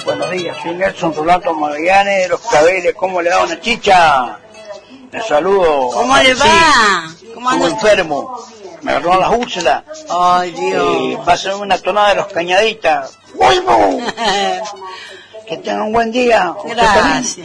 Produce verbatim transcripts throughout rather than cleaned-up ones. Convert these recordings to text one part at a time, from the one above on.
Buenos días, soy Nelson Rolando Magallanes de Los Claveles. ¿Cómo le va una chicha? Me saludo. ¿Cómo le va? Sí, ¿Cómo estuve anda? enfermo, me agarró las úlceras. Ay, Dios. Y va a ser una tonada de Los Cañaditas. ¡Vuelvo! Que tengan un buen día. Gracias.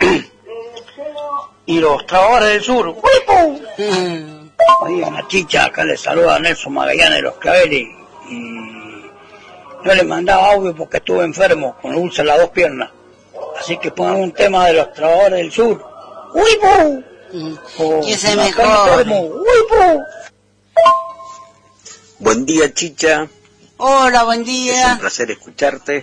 Y los trabajadores del sur. ¡Vuelvo! Oye, una chicha, acá le saluda a Nelson Magallanes de Los Claveles. Y yo le mandaba audio porque estuve enfermo, con úlceras en las dos piernas. Así que pongan un tema de los trabajadores del sur. ¡Uipo! Mm. Que se mejore. ¡Uipo! Buen día, chicha. Hola, buen Es día. un placer escucharte.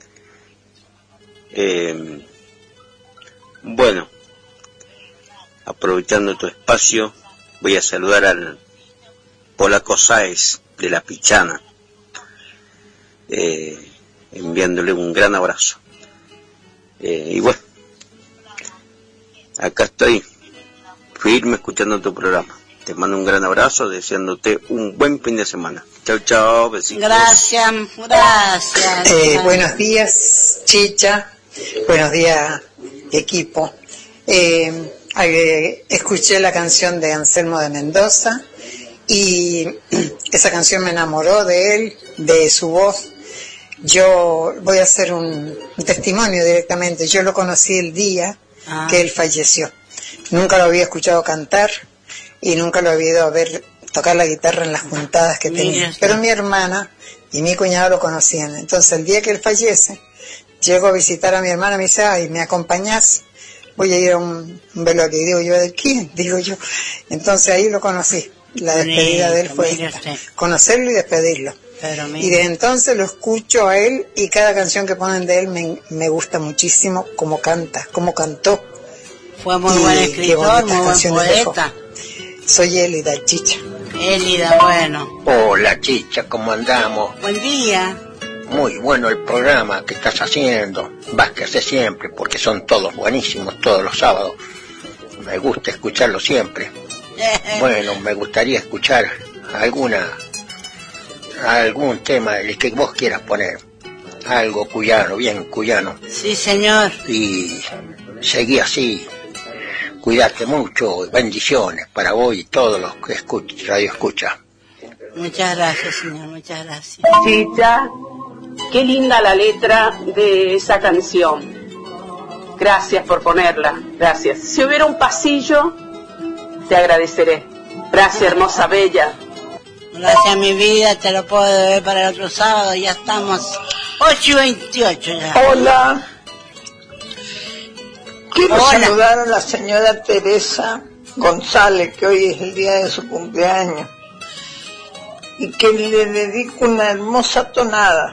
Eh, bueno, aprovechando tu espacio, voy a saludar al Polaco Sáez de La Pichana, eh, enviándole un gran abrazo. Eh, y bueno, acá estoy, firme escuchando tu programa. Te mando un gran abrazo, deseándote un buen fin de semana. Chao, chao, besitos. Gracias, gracias. Eh, buenos días, chicha. Buenos días, equipo. Eh, eh, escuché la canción de Anselmo de Mendoza y esa canción me enamoró de él, de su voz. Yo voy a hacer un, un testimonio directamente. Yo lo conocí el día ah. que él falleció. Nunca lo había escuchado cantar y nunca lo había ido a ver tocar la guitarra en las juntadas que tenía. Pero mi hermana y mi cuñado lo conocían. Entonces el día que él fallece, llego a visitar a mi hermana y me dice, ay, ¿me acompañás? Voy a ir a un, un velorio. Y digo yo, ¿de quién? Digo yo. Entonces ahí lo conocí. La despedida de él fue esta. Conocerlo y despedirlo. Y desde entonces lo escucho a él y cada canción que ponen de él me, me gusta muchísimo como canta, como cantó. Fue muy buen escritor, muy buen poeta. Soy Élida, chicha. Élida, bueno. Hola, chicha, ¿cómo andamos? Buen día. Muy bueno el programa que estás haciendo. Vas que hacer siempre, porque son todos buenísimos, todos los sábados. Me gusta escucharlo siempre. Bueno, me gustaría escuchar alguna... algún tema, el que vos quieras poner, algo cuyano, bien cuyano. Sí, señor. Y seguí así, cuídate mucho, bendiciones para vos y todos los que escuchan, radio escucha. Muchas gracias, señor, muchas gracias. Chicha, qué linda la letra de esa canción. Gracias por ponerla, gracias. Si hubiera un pasillo, te agradeceré. Gracias, hermosa, bella. Gracias, mi vida, te lo puedo deber para el otro sábado, ya estamos ocho y veintiocho ya. Hola. Quiero Hola. saludar a la señora Teresa González, que hoy es el día de su cumpleaños, y que le dedico una hermosa tonada.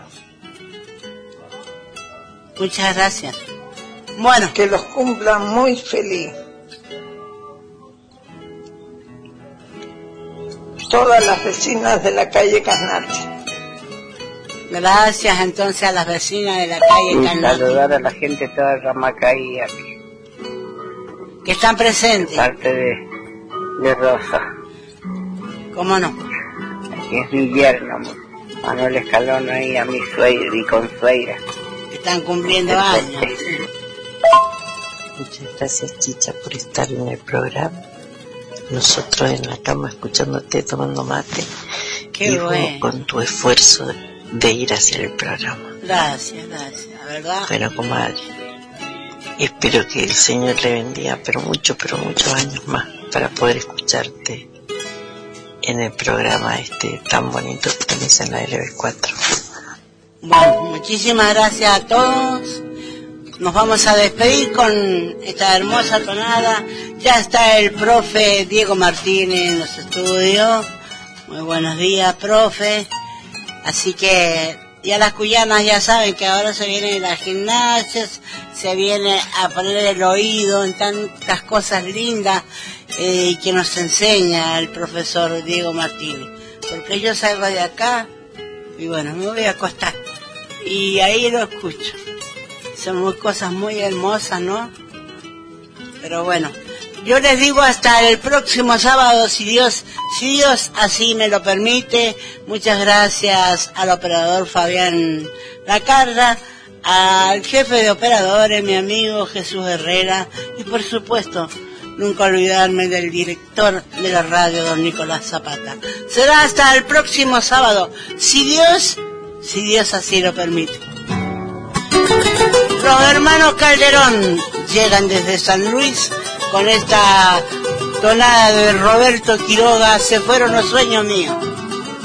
Muchas gracias. Bueno. Que los cumplan muy feliz. Todas las vecinas de la calle Casnate. Gracias entonces a las vecinas de la calle Y Casnate. saludar a la gente toda de Ramacaí aquí. Que están presentes. Parte de, de Rosa. ¿Cómo no? Aquí es mi yerno, Manuel Escalón, ahí a mi suegra y consuegra. Están cumpliendo años. Muchas gracias, chicha, por estar en el programa. Nosotros en la cama escuchándote, tomando mate. Qué y bueno. vos con tu esfuerzo de, de ir hacia el programa. Gracias, gracias, la verdad. Bueno, comadre, espero que el Señor le bendiga, pero mucho, pero muchos años más, para poder escucharte en el programa este tan bonito que tenés en la L B cuatro. Bueno, muchísimas gracias a todos. Nos vamos a despedir con esta hermosa tonada. Ya está el profe Diego Martínez en los estudios. Muy buenos días, profe. Así que ya las cuyanas ya saben que ahora se vienen las gimnasias, se viene a poner el oído en tantas cosas lindas eh, que nos enseña el profesor Diego Martínez. Porque yo salgo de acá y bueno, me voy a acostar y ahí lo escucho. Son muy cosas muy hermosas, ¿no? Pero bueno, yo les digo hasta el próximo sábado, si Dios, si Dios así me lo permite. Muchas gracias al operador Fabián Lacarda, al jefe de operadores, mi amigo Jesús Herrera, y por supuesto, nunca olvidarme del director de la radio, don Nicolás Zapata. Será hasta el próximo sábado, si Dios, si Dios así lo permite. Los hermanos Calderón llegan desde San Luis con esta tonada de Roberto Quiroga, Se fueron los sueños míos.